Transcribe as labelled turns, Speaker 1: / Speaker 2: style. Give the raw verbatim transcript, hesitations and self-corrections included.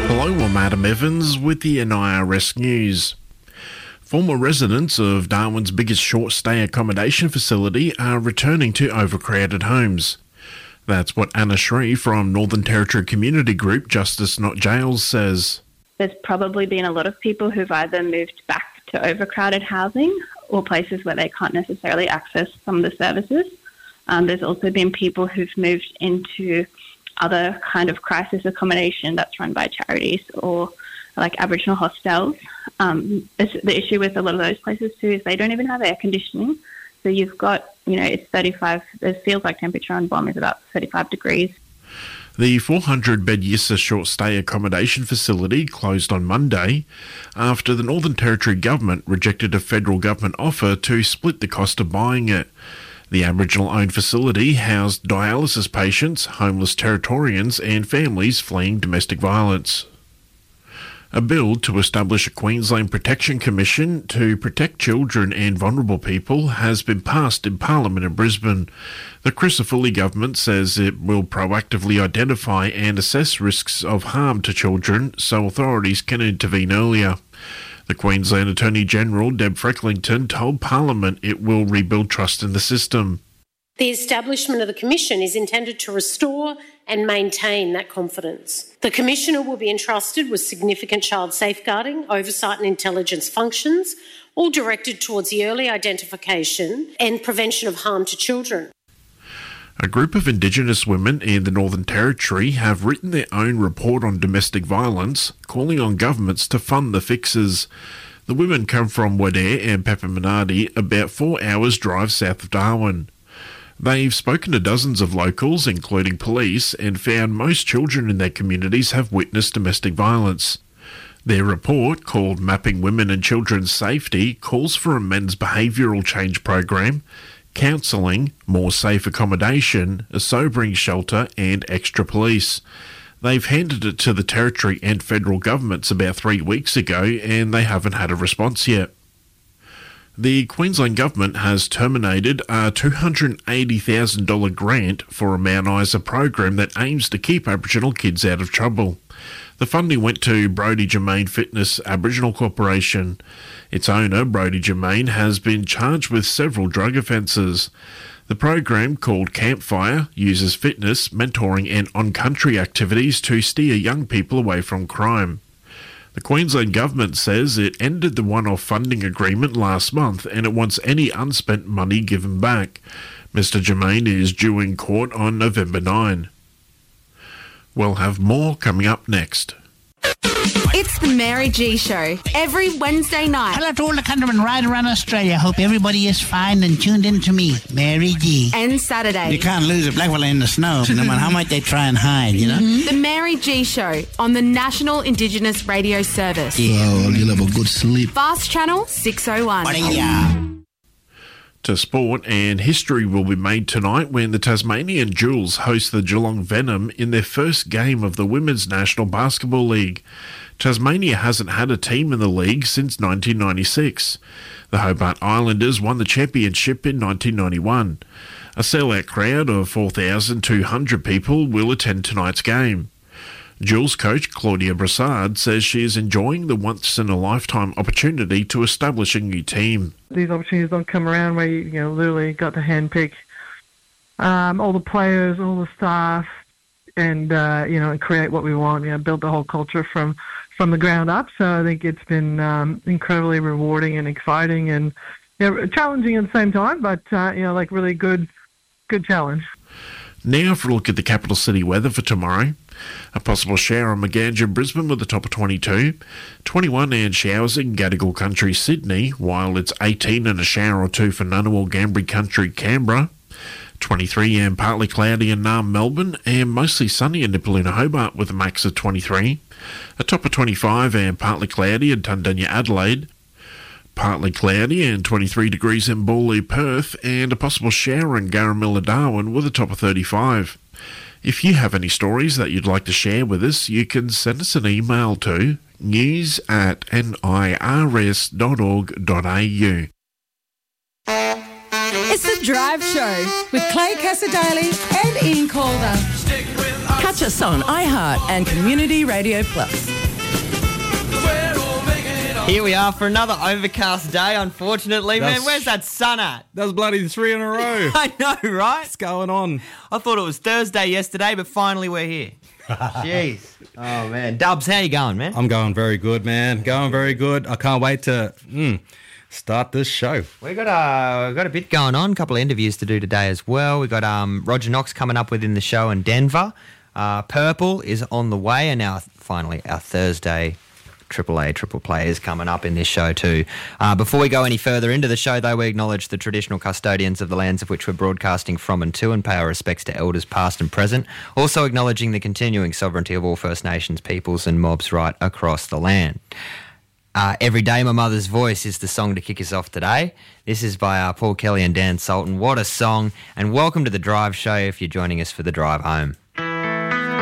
Speaker 1: Hello, I'm Adam Evans with the N I R S News. Former residents of Darwin's biggest short-stay accommodation facility are returning to overcrowded homes. That's what Anna Shree from Northern Territory community group Justice Not Jails says.
Speaker 2: There's probably been a lot of people who've either moved back to overcrowded housing or places where they can't necessarily access some of the services. Um, there's also been people who've moved into other kind of crisis accommodation that's run by charities or like Aboriginal hostels. Um, the issue with a lot of those places too is they don't even have air conditioning. So you've got, you know, it's thirty-five, it feels like temperature on Bomb is about thirty-five degrees.
Speaker 1: The four hundred bed Yissa short-stay accommodation facility closed on Monday after the Northern Territory government rejected a federal government offer to split the cost of buying it. The Aboriginal-owned facility housed dialysis patients, homeless Territorians and families fleeing domestic violence. A bill to establish a Queensland Protection Commission to protect children and vulnerable people has been passed in Parliament in Brisbane. The Crisafulli government says it will proactively identify and assess risks of harm to children so authorities can intervene earlier. The Queensland Attorney-General, Deb Frecklington, told Parliament it will rebuild trust in the system.
Speaker 3: The establishment of the Commission is intended to restore and maintain that confidence. The Commissioner will be entrusted with significant child safeguarding, oversight and intelligence functions, all directed towards the early identification and prevention of harm to children.
Speaker 1: A group of Indigenous women in the Northern Territory have written their own report on domestic violence, calling on governments to fund the fixes. The women come from Wadare and Papamanati, about four hours drive south of Darwin. They've spoken to dozens of locals, including police, and found most children in their communities have witnessed domestic violence. Their report, called Mapping Women and Children's Safety, calls for a men's behavioural change program, counselling, more safe accommodation, a sobering shelter and extra police. They've handed it to the Territory and federal governments about three weeks ago and they haven't had a response yet. The Queensland Government has terminated a two hundred eighty thousand dollars grant for a Mount Isa program that aims to keep Aboriginal kids out of trouble. The funding went to Brodie Germain Fitness Aboriginal Corporation. Its owner, Brodie Germain, has been charged with several drug offences. The program, called Campfire, uses fitness, mentoring and on-country activities to steer young people away from crime. The Queensland Government says it ended the one-off funding agreement last month and it wants any unspent money given back. Mister Germain is due in court on November ninth. We'll have more coming up next.
Speaker 4: It's the Mary G Show, every Wednesday night.
Speaker 5: Hello to all the countrymen right around Australia. Hope everybody is fine and tuned in to me, Mary G.
Speaker 4: And Saturday.
Speaker 5: You can't lose a black fella in the snow, no matter how much they try and hide, you know?
Speaker 4: Mm-hmm. The Mary G Show on the National Indigenous Radio Service.
Speaker 5: Yeah.
Speaker 6: Oh, you'll have a good sleep.
Speaker 4: Fast Channel six oh one.
Speaker 1: To sport, and history will be made tonight when the Tasmanian Jewels host the Geelong Venom in their first game of the Women's National Basketball League. Tasmania hasn't had a team in the league since nineteen ninety-six. The Hobart Islanders won the championship in nineteen ninety-one. A sellout crowd of four thousand two hundred people will attend tonight's game. Jules coach Claudia Brassard says she is enjoying the once-in-a-lifetime opportunity to establish a new team.
Speaker 7: These opportunities don't come around where you, you know, literally got to handpick um, all the players, all the staff, and uh, you know, and create what we want. You know, build the whole culture from from the ground up. So I think it's been um, incredibly rewarding and exciting, and you know, challenging at the same time. But uh, you know, like really good, good challenge.
Speaker 1: Now for a look at the capital city weather for tomorrow. A possible shower on Maganja, Brisbane with a top of twenty-two. twenty-one and showers in Gadigal Country, Sydney, while it's eighteen and a shower or two for Ngunnawal, Gambri Country, Canberra. twenty-three and partly cloudy in Naarm, Melbourne, and mostly sunny in Nipaluna, Hobart with a max of twenty-three. A top of twenty-five and partly cloudy in Tundunya, Adelaide. Partly cloudy and twenty-three degrees in Bawley, Perth, and a possible shower in Garramilla, Darwin with a top of thirty-five. If you have any stories that you'd like to share with us, you can send us an email to news at nirs dot org dot a u.
Speaker 8: It's The Drive Show with Clay Cassadaly and Ian Calder.
Speaker 6: Catch us on iHeart and Community Radio Plus.
Speaker 8: Here we are for another overcast day, unfortunately.
Speaker 9: That's-
Speaker 8: Man, where's that sun at?
Speaker 9: That was bloody three in a row.
Speaker 8: I know, right?
Speaker 9: What's going on?
Speaker 8: I thought it was Thursday yesterday, but finally we're here. Jeez. Oh, man. Dubs, how you going, man?
Speaker 9: I'm going very good, man. Going very good. I can't wait to mm, start this show.
Speaker 8: We've got, uh, we've got a bit going on, a couple of interviews to do today as well. We've got um, Roger Knox coming up within the show in Denver. Uh, Purple is on the way, and now finally our Thursday Triple A, Triple Play is coming up in this show too. Uh, before we go any further into the show, though, we acknowledge the traditional custodians of the lands of which we're broadcasting from and to, and pay our respects to elders past and present. Also acknowledging the continuing sovereignty of all First Nations peoples and mobs right across the land. Uh, Every Day My Mother's Voice is the song to kick us off today. This is by uh, Paul Kelly and Dan Sultan. What a song, and welcome to The Drive Show if you're joining us for the drive home.